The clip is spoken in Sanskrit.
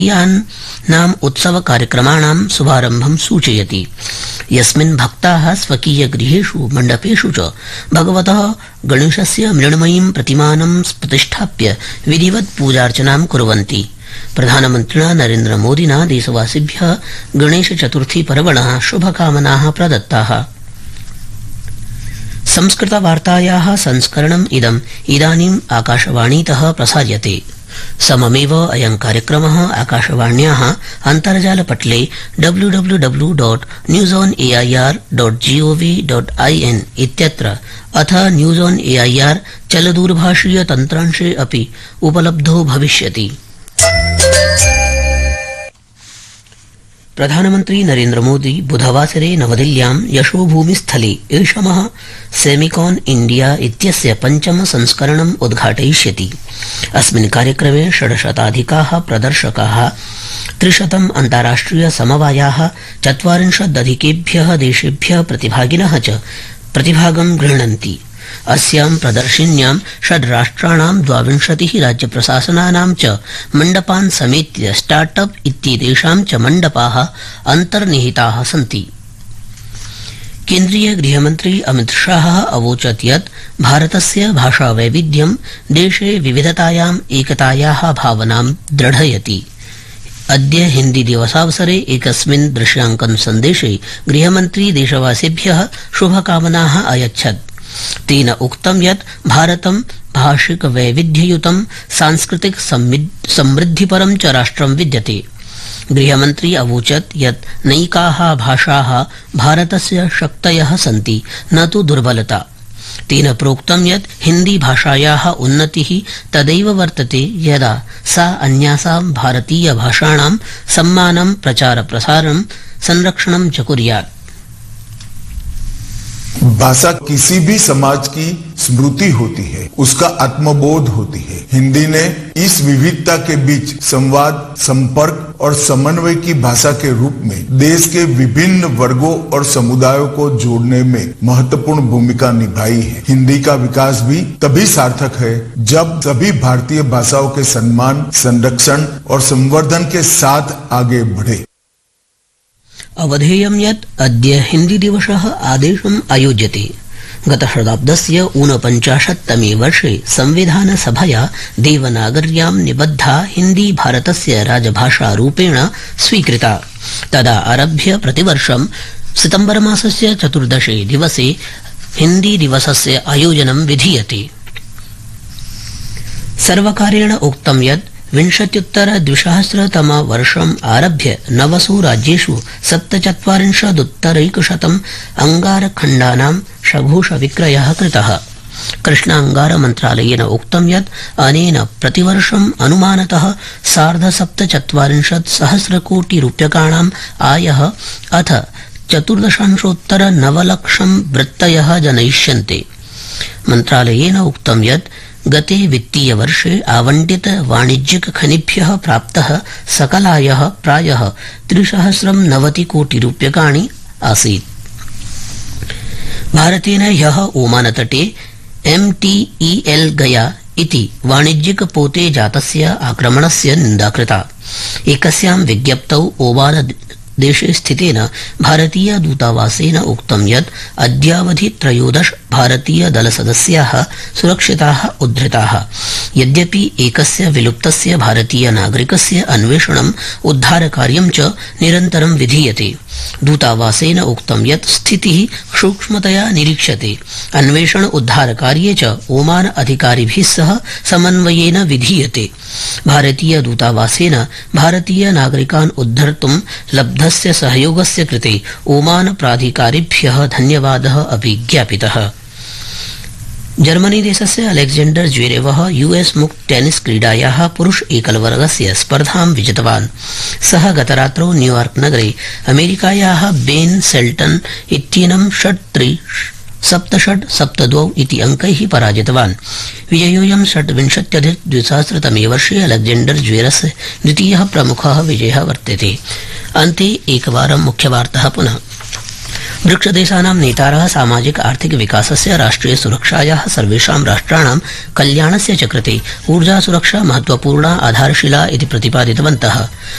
नाम उत्सव कार्यक्रमाणां शुभारम्भं सूचयति यस्मिन् भक्ताः स्वकीय गृहेषु मण्डपेषु च भगवतः गणेशस्य मृण्मयीं प्रतिमानं प्रतिष्ठाप्य विधिवत् पूजार्चनां कुर्वन्ति। प्रधानमन्त्रिणा नरेन्द्रमोदिना देशवासिभ्यः गणेशचतुर्थी पर्वणः शुभकामनाः प्रदत्ताः। संस्कृतवार्तायाः संस्करणम् इदानीम् आकाशवाणीतः प्रसार्यते। सममेव अयं कार्यक्रमः आकाशवाण्याः अन्तर्जालपटले www.newsonair.gov.in इत्यत्र अथ न्यूज ऑन एआईआर चलदूरभाषीय तन्त्रांशे अपि उपलब्धो भविष्यति। प्रधानमन्त्री नरेन्द्रमोदी बुधवासरे नवदिल्ल्यां यशोभूमिस्थले ऐषमः सेमिकॉन इंडिया इत्यस्य पञ्चम संस्करणम् उद्घाटयिष्यति। अस्मिन् कार्यक्रमे 600 प्रदर्शकाः 300 अन्ताराष्ट्रिय समवायाः 40 देशेभ्यः प्रतिभागिनः च प्रतिभागं गृह्णन्ति। अस्यां प्रदर्शिन्यां 6 राष्ट्राणां 22 राज्यप्रशासनानां च मण्डपान् समेत्य स्टार्टअप इत्येतेषां च मण्डपाः अन्तर्निहिताः सन्ति। केन्द्रीय गृहमन्त्री अमित शाह अवोचत् यत् भारतस्य भाषावैविध्यं देशे विविधतायाम् एकतायाः भावनां दृढयति। अद्य हिन्दी दिवसावसरे एकस्मिन् दृश्यांकन सन्देशे गृहमन्त्री देशवासिभ्यः शुभकामनाः अयच्छत्। तेन उक्तं यत् भारतं भाषिक वैविध्ययुतं सांस्कृतिक समृद्धिपरं च राष्ट्रं विद्यते। गृहमन्त्री अवोचत् यत् नैकाः भाषाः भारतस्य शक्तयः सन्ति न तु दुर्बलता। तेन प्रोक्तं यत् हिन्दी भाषायाः उन्नतिः तदैव वर्तते यदा सा अन्यासां भारतीय भाषाणां सम्मानं प्रचार प्रसारं संरक्षणं च कुर्यात्। भाषा किसी भी समाज की स्मृति होती है, उसका आत्मबोध होती है। हिंदी ने इस विविधता के बीच संवाद, संपर्क और समन्वय की भाषा के रूप में देश के विभिन्न वर्गों और समुदायों को जोड़ने में महत्वपूर्ण भूमिका निभाई है। हिंदी का विकास भी तभी सार्थक है जब सभी भारतीय भाषाओं के सम्मान, संरक्षण और संवर्धन के साथ आगे बढ़े। अवधेयं यत् अद्य हिन्दी दिवसः आदेशम् आयोज्यते। गतशताब्दस्य 49तमे वर्षे संविधानसभया देवनागर्यां निबद्धा हिन्दी भारतस्य राजभाषारूपेण स्वीकृता। तदा आरभ्य प्रतिवर्षं सितम्बरमासस्य 14 दिवसे हिन्दी दिवसस्य आयोजनं विधीयते। सर्वकारेण उक्तं यत् 20-2000 वर्षम् आरभ्य 9 राज्येषु 47% अंगारखण्डानां सघोषविक्रयः कृतः। कृष्णांगार मन्त्रालयेन उक्तं यत् अनेन प्रतिवर्षम् अनुमानतः 47,500 कोटि रूप्यकाणाम् आयः अथ 14.9 लक्षं वृत्तयः जनयिष्यन्ते। मन्त्रालयेन उक्तं यत् गते वित्तीय वर्षे आवंटित वाणिज्यिक खनिभ्यः प्राप्तः सकलायः प्रायः 390 कोटि रूप्यकाणि आसीत्। भारतेन ह्यः ओमानतटे MTEL गया इति वाणिज्यिक पोते जातस्य आक्रमणस्य निन्दा कृता। एकस्यां विज्ञप्तौ ओमान देशे स्थितेन भारतीय दूतावासेन उक्तं यत् अद्यावधि 13 भारतीय दलसदस्याः सुरक्षिताः उद्धृताः। यद्यपि एकस्य विलुप्तस्य भारतीय नागरिकस्य अन्वेषणम् उद्धारकार्यं च निरन्तरं विधीयते। दूतावासेन उक्तं यत् स्थितिः सूक्ष्मतया निरीक्ष्यते। अन्वेषण उद्धारकार्ये च ओमान अधिकारिभिः सह समन्वयेन विधीयते। भारतीय दूतावासेन भारतीय नागरिकान् उद्धर्तुं लब्धस्य सहयोगस्य कृते ओमान प्राधिकारिभ्यः धन्यवादः अपि ज्ञापितः। जर्मनी देशस्य अलेक्जेंडर ज्वेरेवः US मुक्त टेनिस क्रीडायाः पुरुष एकलवर्गस्य स्पर्धां विजितवान्। सः गतरात्रौ न्यूयॉर्क नगरे अमेरिकायाः बेन सेल्टन इत्येनं 6-3, 7-6, 7-2 इति अंकैः पराजितवान्। विजयोऽयं 26-2000 वर्षे अलेक्जेंडर ज्वेरस्य द्वितीयः प्रमुखः विजयः वर्तते। अन्ते एकवारं मुख्यवार्ताः पुनः। ब्रिक्सदेशानां नेतारः सामाजिक आर्थिक विकासस्य राष्ट्रिय सुरक्षायाः सर्वेषां राष्ट्राणां कल्याणस्य च कृते ऊर्जा सुरक्षा महत्वपूर्णा आधारशिला इति प्रतिपादितवन्तः।